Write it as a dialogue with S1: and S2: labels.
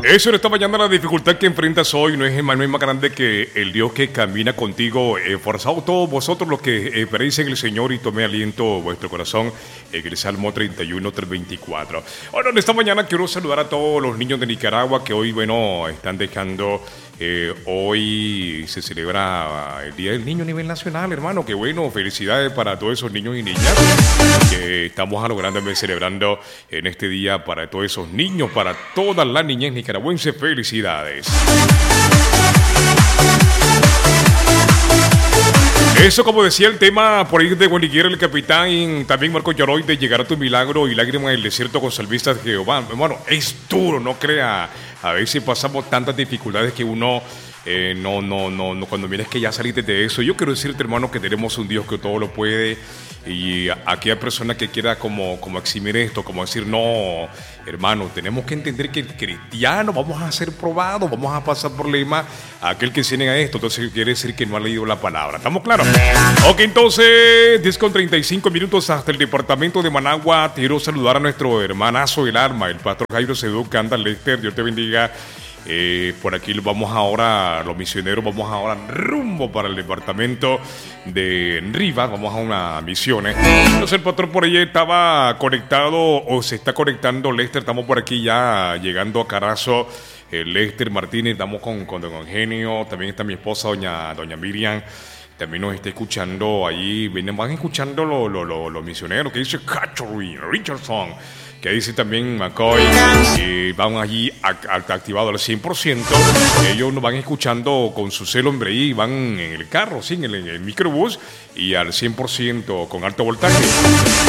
S1: Eso en esta mañana la dificultad que enfrentas hoy no es más grande que el Dios que camina contigo. Esforzaos todos vosotros los que esperéis en el Señor y tome aliento vuestro corazón en el Salmo 31, 324. Bueno, en esta mañana quiero saludar a todos los niños de Nicaragua que hoy, bueno, están dejando... hoy se celebra el Día del Niño a nivel nacional, hermano. Qué bueno, felicidades para todos esos niños y niñas que estamos logrando celebrando en este día para todos esos niños, para todas las niñas nicaragüenses. Felicidades. Eso, como decía el tema por ahí de Guaniquera, el capitán, también Marco Yaroy, de Llegar a tu milagro y Lágrimas en el desierto con salvistas de Jehová. Bueno, es duro, no crea. A veces pasamos tantas dificultades que uno no, cuando miras que ya saliste de eso. Yo quiero decirte, hermano, que tenemos un Dios que todo lo puede. Y aquella persona que quiera como eximir esto, como decir, no, hermano, tenemos que entender que el cristiano vamos a ser probados, vamos a pasar problemas. Aquel que se niega a esto, entonces quiere decir que no ha leído la palabra. ¿Estamos claros? Ok, entonces, 10:35 minutos hasta el departamento de Managua. Quiero saludar a nuestro hermanazo del alma, el pastor Jairo Sedú, Canda Lester. Dios te bendiga. Por aquí vamos ahora, los misioneros, vamos ahora rumbo para el departamento de Rivas, vamos a una misión. Entonces el patrón por ahí estaba conectado o se está conectando, Lester, estamos por aquí ya llegando a Carazo. Lester Martínez, estamos con Don Eugenio, también está mi esposa, doña Miriam. También nos está escuchando ahí, van escuchando los misioneros, que dice Catherine Richardson, que dice también McCoy, y van allí activados al 100%. Ellos nos van escuchando con su celo, hombre, y van en el carro, sí, en el microbús, y al 100% con alto voltaje.